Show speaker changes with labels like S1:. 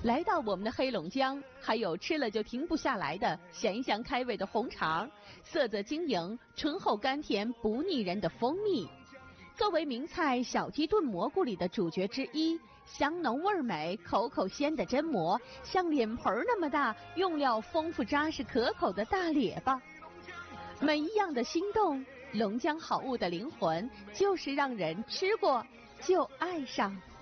S1: 来到我们的黑龙江，还有吃了就停不下来的咸香开胃的红肠，色泽晶莹、醇厚甘甜、不腻人的蜂蜜。作为名菜小鸡炖蘑菇里的主角之一，香浓味美、口口鲜的榛蘑，像脸盆那么大，用料丰富扎实可口的大列巴，每一样的心动。龙江好物的灵魂就是让人吃过就爱上。